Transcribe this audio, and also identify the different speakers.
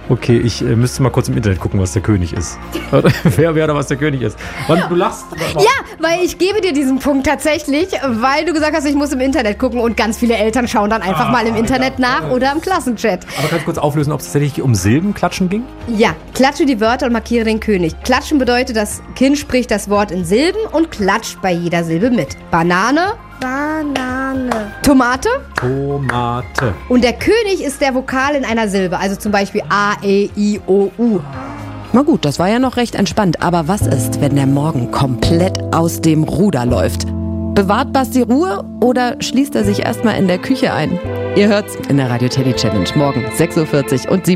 Speaker 1: Okay, ich müsste mal kurz im Internet gucken, was der König ist. Wer oder was der König ist. Du lachst.
Speaker 2: Ja, weil ich gebe dir diesen Punkt tatsächlich, weil du gesagt hast, ich muss im Internet gucken und ganz viele Eltern schauen dann einfach mal im Internet nach oder im Klassenchat.
Speaker 1: Aber kannst du kurz auflösen, ob es tatsächlich um Silbenklatschen ging?
Speaker 2: Ja, klatsche die Wörter und markiere den König. Klatschen bedeutet, das Kind spricht das Wort in Silben und klatscht bei jeder Silbe mit. Banane. Tomate. Und der König ist der Vokal in einer Silbe, also zum Beispiel A, E, I, O, U.
Speaker 3: Na gut, das war ja noch recht entspannt. Aber was ist, wenn der Morgen komplett aus dem Ruder läuft? Bewahrt Basti Ruhe oder schließt er sich erstmal in der Küche ein? Ihr hört's in der Radio Teddy Challenge morgen 6:40 Uhr und 7